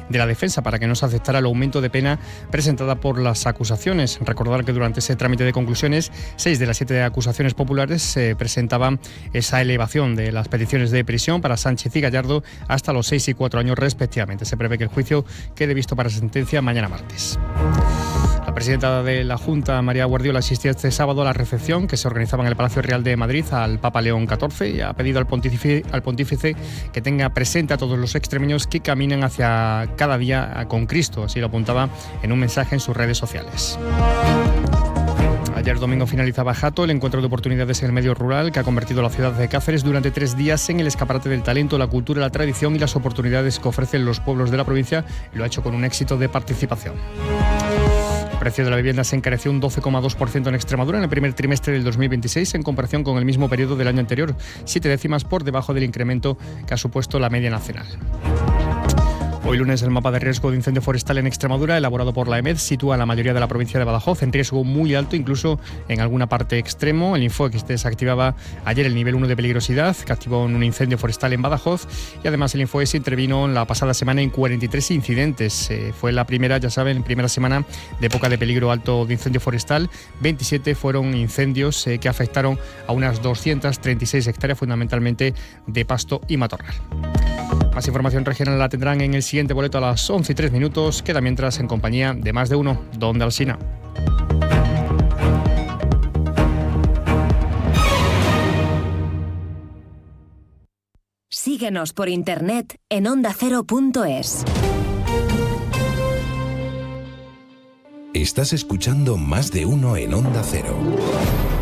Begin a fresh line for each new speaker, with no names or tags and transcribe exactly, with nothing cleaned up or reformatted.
de la defensa para que no se aceptara el aumento de pena presentada por las acusaciones. Recordar que durante ese trámite de conclusiones, seis de las siete acusaciones populares se presentaban esa elevación de las peticiones de prisión para Sánchez y Gallardo hasta los seis y cuatro años respectivamente. Se prevé que el juicio quede visto para sentencia mañana martes. La presidenta de la Junta, María Guardiola, asistió este sábado a la recepción que se organizaba en el Palacio Real de Madrid al Papa León catorce y ha pedido al pontífice, al pontífice que tenga presente a todos los extremeños que caminen hacia cada día con Cristo. Así lo apuntaba en un mensaje en sus redes sociales. Ayer domingo finalizaba Jato, el encuentro de oportunidades en el medio rural que ha convertido la ciudad de Cáceres durante tres días en el escaparate del talento, la cultura, la tradición y las oportunidades que ofrecen los pueblos de la provincia, y lo ha hecho con un éxito de participación. El precio de la vivienda se encareció un doce coma dos por ciento en Extremadura en el primer trimestre del dos mil veintiséis en comparación con el mismo periodo del año anterior, siete décimas por debajo del incremento que ha supuesto la media nacional. Hoy lunes el mapa de riesgo de incendio forestal en Extremadura, elaborado por la E M E D, sitúa a la mayoría de la provincia de Badajoz en riesgo muy alto, incluso en alguna parte extremo. El Infox desactivaba ayer el nivel uno de peligrosidad, que activó un incendio forestal en Badajoz, y además el Infoes intervino la pasada semana en cuarenta y tres incidentes. Eh, fue la primera, ya saben, primera semana de época de peligro alto de incendio forestal. veintisiete fueron incendios eh, que afectaron a unas doscientas treinta y seis hectáreas, fundamentalmente de pasto y matorral. Más información regional la tendrán en el siguiente boleto a las once y tres minutos. Queda mientras en compañía de Más de Uno, Donde Alsina.
Síguenos por internet en onda cero punto es.
Estás escuchando Más de Uno en Onda Cero.